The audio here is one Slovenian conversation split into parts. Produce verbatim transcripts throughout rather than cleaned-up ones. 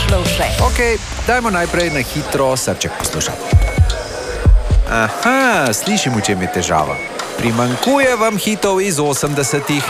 Lovše. Ok, dajmo najprej na hitro srček poslušati. Aha, slišim, v čem je težava. Primanjkuje vam hitov iz osemdesetih.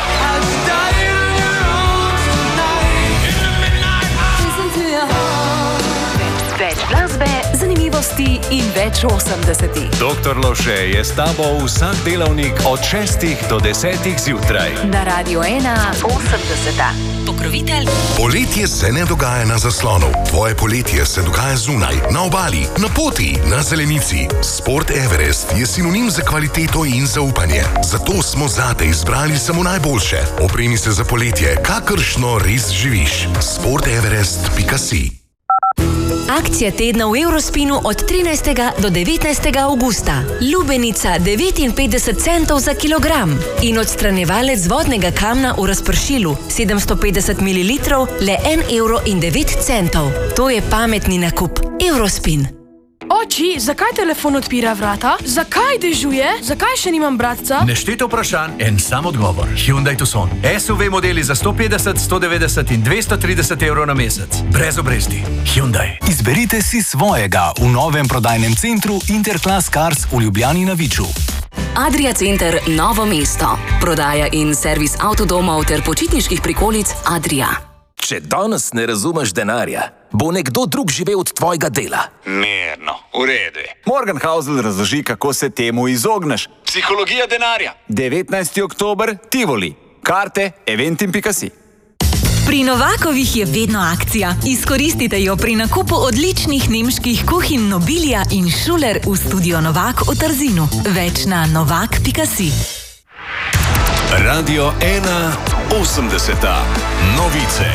Več glasbe, zanimivosti in več osemdesetih. Doktor Lovše je s tabo vsak delavnik od šestih do desetih zjutraj. Na Radio ena osemdeseta. Pokrovitelj. Poletje se ne dogaja na zaslonu. Tvoje poletje se dogaja zunaj, na obali, na poti, na zelenici. Sport Everest je sinonim za kvaliteto in zaupanje. Zato smo zate izbrali samo najboljše. Opremi se za poletje, kakršno res živiš. sport everest pika si. Akcija tedna v Eurospinu od trinajstega do devetnajstega avgusta. Lubenica devetinpetdeset centov za kilogram in odstranjevalec vodnega kamna v razpršilu sedemsto petdeset mililitrov le en evro in devet centov. To je pametni nakup. Eurospin. Oči, zakaj telefon odpira vrata? Zakaj dežuje? Zakaj še nimam bratca? Nešteto vprašanj, en sam odgovor. Hyundai Tucson. S U V modeli za sto petdeset, sto devetdeset in dvesto trideset evrov na mesec. Brez obresti. Hyundai. Izberite si svojega v novem prodajnem centru Interclass Cars v Ljubljani na Viču. Adria Center Novo mesto. Prodaja in servis avtodomov ter počitniških prikolic Adria. Če danes ne razumeš denarja, bo nekdo drug živel od tvojega dela. Mirno, v redu. Morgenhausel razloži, kako se temu izogneš. Psihologija denarja. devetnajsti oktober, Tivoli. Karte eventim pika si. Pri Novakovih je vedno akcija. Izkoristite jo pri nakupu odličnih nemških kuhinj Nobilia in Schuler v studio Novak v Trzinu. Več na novak pika si. Radio ena osemdeseta. Novice.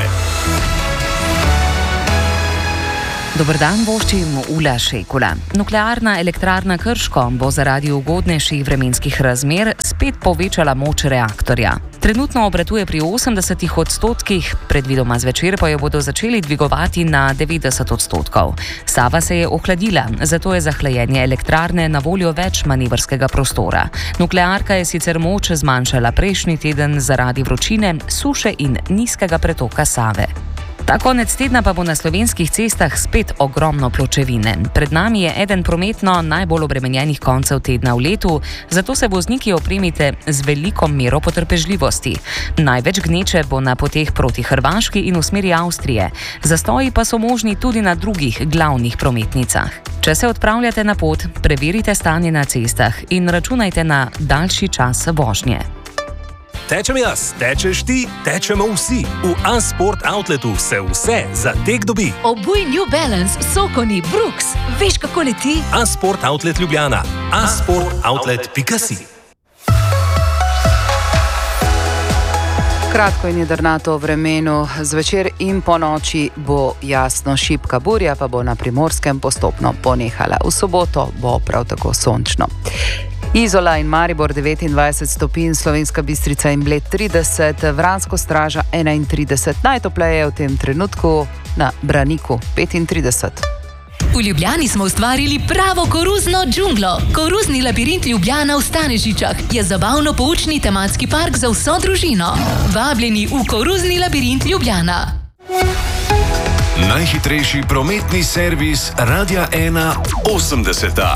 Dober dan, voščim Ula Šekula. Nuklearna elektrarna Krško bo zaradi ugodnejših vremenskih razmer spet povečala moč reaktorja. Trenutno obratuje pri osemdesetih odstotkih, predvidoma zvečer pa jo bodo začeli dvigovati na devetdeset odstotkov. Sava se je ohladila, zato je za hlajenje elektrarne na voljo več manevrskega prostora. Nuklearka je sicer moč zmanjšala prejšnji teden zaradi vročine, suše in nizkega pretoka Save. Ta konec tedna pa bo na slovenskih cestah spet ogromno pločevine. Pred nami je eden prometno najbolj obremenjenih koncev tedna v letu, zato se vozniki opremite z veliko mero potrpežljivosti. Največ gneče bo na poteh proti Hrvaški in v smeri Avstrije. Zastoji pa so možni tudi na drugih glavnih prometnicah. Če se odpravljate na pot, preverite stanje na cestah in računajte na daljši čas vožnje. Tečem jaz, tečeš ti, tečemo vsi. V Unsport Outletu se vse za tek dobi. Obuj New Balance, Sokoni, Brooks. Veš, kako leti? Unsport Outlet Ljubljana. unsport outlet pika si. Kratko in jedrnato vremenu, zvečer in po noči bo jasno, šibka burja pa bo na Primorskem postopno ponehala. V soboto bo prav tako sončno. Izola in Maribor devetindvajset stopinj, Slovenska Bistrica in Bled trideset, Vransko Straža enaintrideset, najtopleje v tem trenutku na Braniku petintrideset. V Ljubljani smo ustvarili pravo koruzno džunglo. Koruzni labirint Ljubljana v Stanežičah je zabavno-poučni tematski park za vso družino. Vabljeni v koruzni labirint Ljubljana. Najhitrejši prometni servis Radia ena osemdeseta.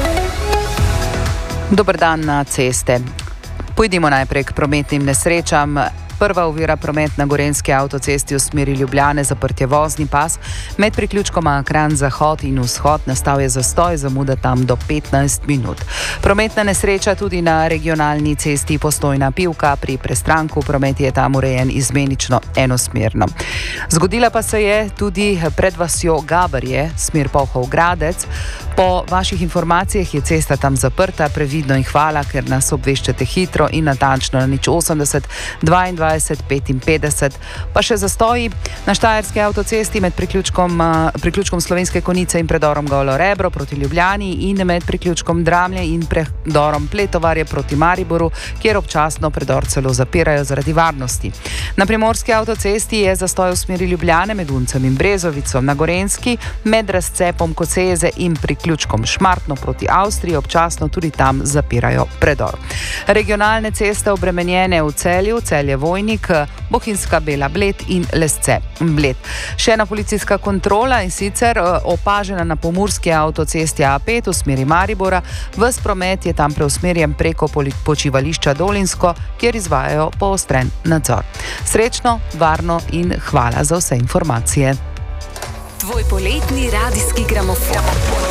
Dober dan na ceste. Pojdimo najprej k prometnim nesrečam. Prva ovira promet na Gorenjski avtocesti v smeri Ljubljane, zaprt je vozni pas. Med priključkoma Kranj zahod in vzhod nastal je zastoj, zamuda tam do petnajst minut. Prometna nesreča tudi na regionalni cesti Postojna-Pivka. Pri Prestranku promet je tam urejen izmenično enosmerno. Zgodila pa se je tudi pred vasjo Gabarje, smer Polhov-Gradec. Po vaših informacijah je cesta tam zaprta, previdno in hvala, ker nas obveščate hitro in natančno na nič osemdeset dvaindvajset petinpetdeset. Pa še zastoji na Štajerski avtocesti med priključkom, priključkom Slovenske Konjice in predorom Golo Rebro proti Ljubljani in med priključkom Dramlje in predorom Pletovarje proti Mariboru, kjer občasno predor celo zapirajo zaradi varnosti. Na Primorski avtocesti je zastoj v smeri Ljubljane med Uncem in Brezovicom, na Gorenjski med razcepom Koceze in priključkom priključkom Šmartno proti Avstriji, občasno tudi tam zapirajo predor. Regionalne ceste obremenjene v Celju, Celje Vojnik, Bohinjska Bela Bled in Lesce Bled. Še ena policijska kontrola in sicer opažena na pomurski avtocesti A pet v smeri Maribora. Ves promet je tam preusmerjen preko počivališča Dolinsko, kjer izvajajo poostren nadzor. Srečno, varno in hvala za vse informacije. Tvoj poletni radijski gramofon.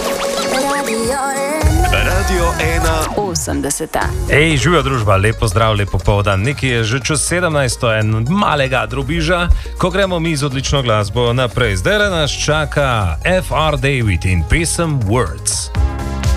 Radio ena osemdeseta. Ej, živijo družba, lepo zdrav, lepo povdan. Nekaj je že čez sedemnajsto, en malega drobiža, ko gremo mi z odlično glasbo naprej. Zdaj nas čaka F R David in pesem Words.